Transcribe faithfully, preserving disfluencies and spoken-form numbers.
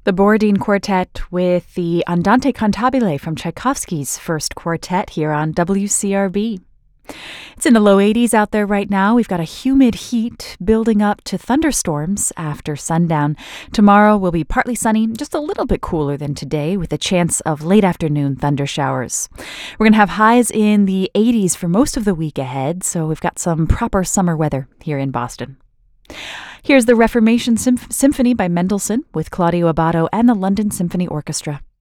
The Borodin Quartet with the Andante Cantabile from Tchaikovsky's first quartet here on W C R B. It's in the low eighties out there right now. We've got a humid heat building up to thunderstorms after sundown. Tomorrow will be partly sunny, just a little bit cooler than today, with a chance of late afternoon thunder showers. We're going to have highs in the eighties for most of the week ahead, so we've got some proper summer weather here in Boston. Here's the Reformation Symph- Symphony by Mendelssohn with Claudio Abbado and the London Symphony Orchestra.